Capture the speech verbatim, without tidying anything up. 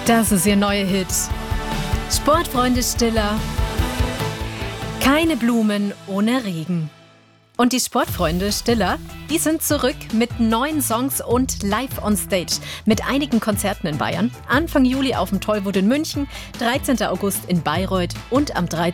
Das ist ihr neuer Hit. Sportfreunde Stiller. Keine Blumen ohne Regen. Und die Sportfreunde Stiller, die sind zurück mit neuen Songs und live on stage. Mit einigen Konzerten in Bayern. Anfang Juli auf dem Tollwood in München, dreizehnten August in Bayreuth und am dreizehnten